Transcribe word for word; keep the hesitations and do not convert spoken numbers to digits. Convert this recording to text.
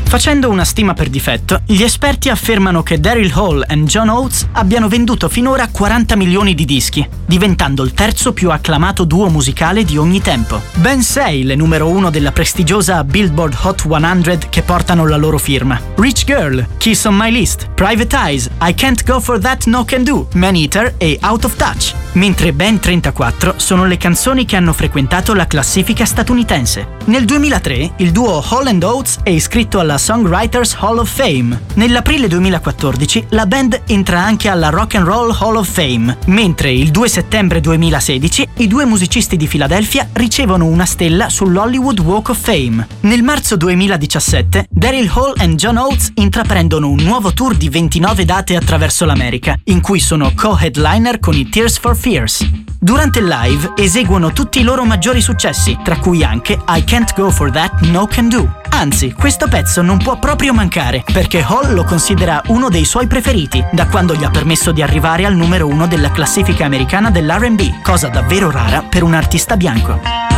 Facendo una stima per difetto, gli esperti affermano che Daryl Hall e John Oates abbiano venduto finora quaranta milioni di dischi, diventando il terzo più acclamato duo musicale di ogni tempo. Ben sei le numero uno della prestigiosa Billboard Hot cento che portano la loro firma. Rich Girl, Kiss on My List, Private Eyes, I Can't Go For That No Can Do, Man Eater e Out of Touch. Mentre ben trentaquattro sono le canzoni che hanno frequentato la classifica statunitense. Nel duemilatré il duo Hall and Oates è iscritto alla Songwriters Hall of Fame. Nell'aprile duemilaquattordici la band entra anche alla Rock and Roll Hall of Fame, mentre il due settembre duemilasedici i due musicisti di Philadelphia ricevono una stella sull'Hollywood Walk of Fame. Nel marzo duemiladiciassette Daryl Hall e John Oates intraprendono un nuovo tour di ventinove date attraverso l'America, in cui sono co-headliner con i Tears for Fears. Durante il live eseguono tutti i loro maggiori successi, tra cui anche I Can't Go For That No Can Do. Anzi, questo pezzo non può proprio mancare, perché Hall lo considera uno dei suoi preferiti, da quando gli ha permesso di arrivare al numero uno della classifica americana dell'R and B, cosa davvero rara per un artista bianco.